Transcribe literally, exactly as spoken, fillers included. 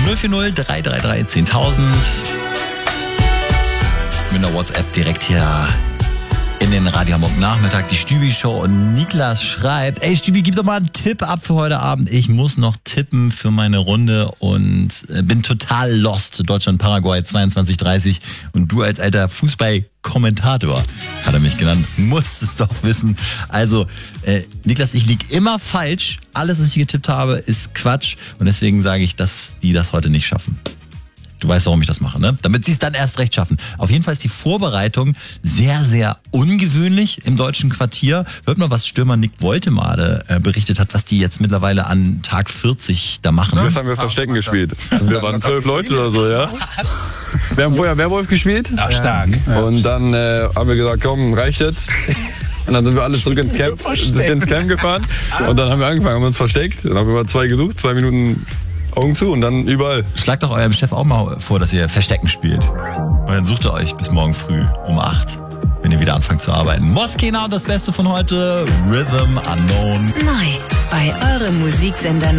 null vier null drei drei drei zehntausend. Mit einer WhatsApp direkt hier in den Radio Hamburg Nachmittag, die Stübi-Show, und Niklas schreibt: Ey Stübi, gib doch mal einen Tipp ab für heute Abend. Ich muss noch tippen für meine Runde und bin total lost. Deutschland-Paraguay zweiundzwanzig dreißig, und du als alter Fußball-Kommentator, hat er mich genannt, musst es doch wissen. Also äh, Niklas, ich lieg immer falsch. Alles, was ich getippt habe, ist Quatsch, und deswegen sage ich, dass die das heute nicht schaffen. Du weißt, warum ich das mache, ne? Damit sie es dann erst recht schaffen. Auf jeden Fall ist die Vorbereitung sehr, sehr ungewöhnlich im deutschen Quartier. Hört mal, was Stürmer Nick Woltemade äh, berichtet hat, was die jetzt mittlerweile an Tag vierzig da machen. Jetzt haben wir Verstecken gespielt. Wir waren zwölf Leute oder so, ja. Wir haben vorher Werwolf gespielt. Ach, stark. Und dann äh, haben wir gesagt, komm, reicht jetzt. Und dann sind wir alle zurück ins Camp, ins Camp gefahren. Und dann haben wir angefangen, haben uns versteckt. Dann haben wir mal zwei gesucht, zwei Minuten Augen zu und dann überall. Schlagt doch eurem Chef auch mal vor, dass ihr Verstecken spielt. Und dann sucht ihr euch bis morgen früh um acht, wenn ihr wieder anfangt zu arbeiten. Moskina und das Beste von heute, Rhythm Unknown. Neu bei eurem Musiksender